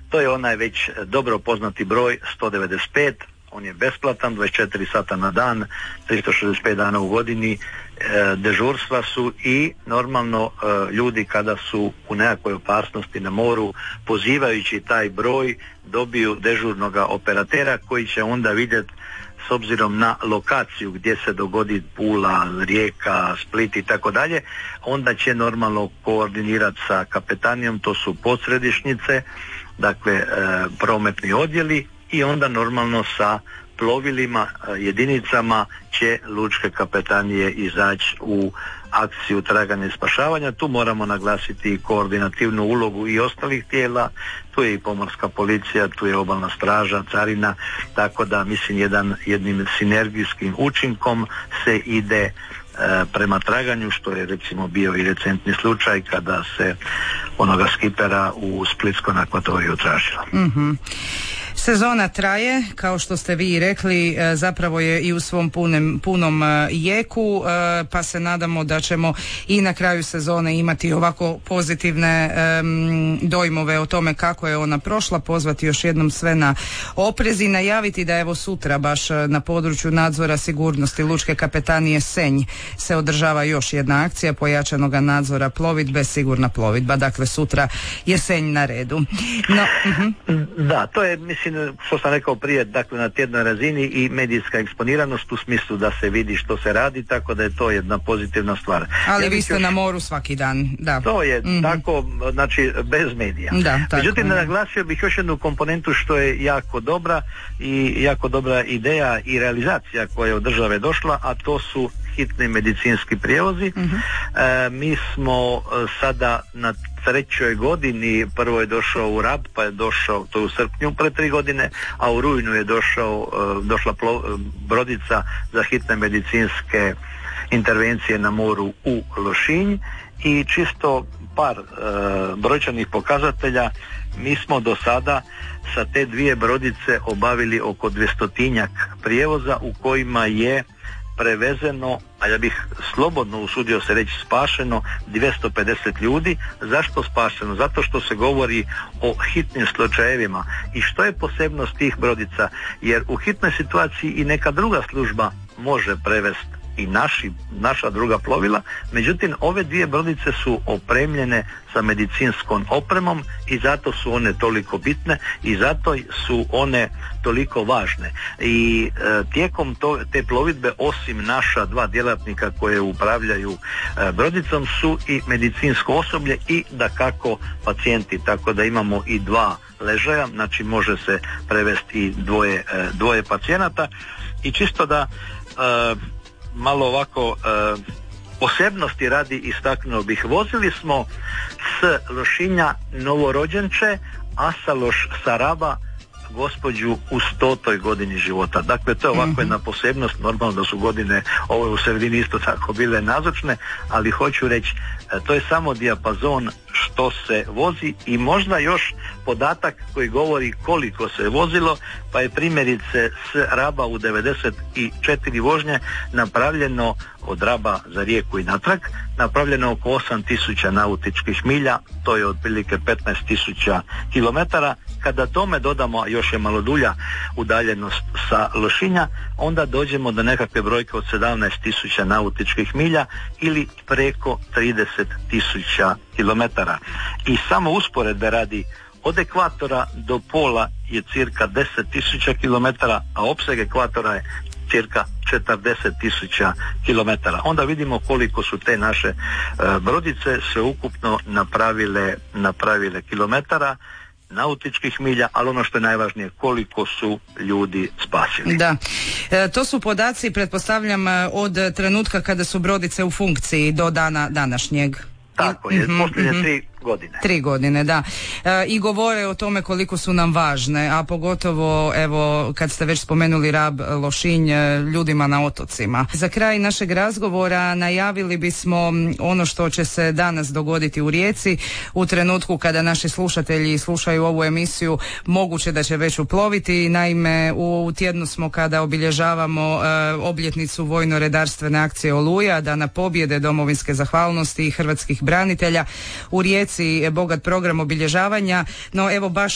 To je onaj već dobro poznati broj 195, on je besplatan, 24 sata na dan, 365 dana u godini, dežurstva su i normalno ljudi kada su u nekakvoj opasnosti na moru, pozivajući taj broj, dobiju dežurnoga operatera koji će onda vidjeti s obzirom na lokaciju gdje se dogodi Pula, Rijeka, Split i tako dalje, onda će normalno koordinirati sa kapetanijom, to su podsredišnjice, dakle prometni odjeli, i onda normalno sa plovilima, jedinicama će lučke kapetanije izaći u akciju traganja i spašavanja. Tu moramo naglasiti i koordinativnu ulogu i ostalih tijela, tu je i pomorska policija, tu je obalna straža, carina, tako da mislim jednim sinergijskim učinkom se ide prema traganju, što je recimo bio i recentni slučaj kada se onoga skipera u splitskom akvatoriju tražilo. Mm-hmm. Sezona traje, kao što ste vi rekli, zapravo je i u svom punom jeku, pa se nadamo da ćemo i na kraju sezone imati ovako pozitivne dojmove o tome kako je ona prošla, pozvati još jednom sve na oprez i najaviti da evo sutra baš na području nadzora sigurnosti Lučke kapetanije Senj se održava još jedna akcija pojačanog nadzora plovidbe, sigurna plovidba, dakle sutra je Senj na redu. No, Da, to je, mislim, što sam rekao prije, dakle na tjednoj razini i medijska eksponiranost u smislu da se vidi što se radi, tako da je to jedna pozitivna stvar. Ali vi ste na moru svaki dan, da. To je tako, znači bez medija. Da, međutim, naglasio bih još jednu komponentu što je jako dobra i jako dobra ideja i realizacija koja je od države došla, a to su hitni medicinski prijevozi. Mi smo sada na 3. godini, prvo je došao u Rab, pa je došao, to je u srpnju pred 3 godine, a u rujnu je došla brodica za hitne medicinske intervencije na moru u Lošinj, i čisto par brojčanih pokazatelja. Mi smo do sada sa te 2 brodice obavili oko 200-tinjak prijevoza u kojima je prevezeno, a ja bih slobodno usudio se reći spašeno 250 ljudi. Zašto spašeno? Zato što se govori o hitnim slučajevima. I što je posebnost tih brodica? Jer u hitnoj situaciji i neka druga služba može prevesti i naša druga plovila, međutim ove 2 brodice su opremljene sa medicinskom opremom i zato su one toliko bitne i zato su one toliko važne. I tijekom te plovidbe, osim naša 2 djelatnika koje upravljaju brodicom, su i medicinsko osoblje i dakako pacijenti, tako da imamo i 2 ležaja, znači može se prevesti i dvoje pacijenata. I čisto da malo ovako posebnosti radi istaknuo bih, vozili smo s Lošinja novorođenče, a sa Raba gospođu u 100. godini života. Dakle, to je ovako jedna posebnost, normalno da su godine ove u sredini isto tako bile nazočne, ali hoću reći, to je samo dijapazon što se vozi i možda još podatak koji koliko se vozilo, pa je primjerice s Raba u 94 vožnje napravljeno od Raba za Rijeku i natrag, napravljeno oko 8000 nautičkih milja, to je otprilike 15.000 kilometara. Kada tome dodamo, još je malo dulja udaljenost sa Lošinja, onda dođemo do nekakve brojke od 17.000 nautičkih milja ili preko 30.000 kilometara. I samo usporedbe radi, od ekvatora do pola je cirka 10.000 kilometara, a opseg ekvatora je cirka 40.000 kilometara. Onda vidimo koliko su te naše brodice sveukupno napravile kilometara, nautičkih milja, ali ono što je najvažnije, koliko su ljudi spasili. Da, to su podaci, pretpostavljam, od trenutka kada su brodice u funkciji do dana današnjeg. Tako je, posljednje 3 godine. 3 godine, da. I govore o tome koliko su nam važne, a pogotovo, evo, kad ste već spomenuli Rab, Lošinj, ljudima na otocima. Za kraj našeg razgovora najavili bismo ono što će se danas dogoditi u Rijeci. U trenutku kada naši slušatelji slušaju ovu emisiju, moguće da će već uploviti. Naime, u tjednu smo kada obilježavamo obljetnicu vojno-redarstvene akcije Oluja, Dana pobjede, domovinske zahvalnosti i hrvatskih branitelja. U Rijeci je bogat program obilježavanja, no evo baš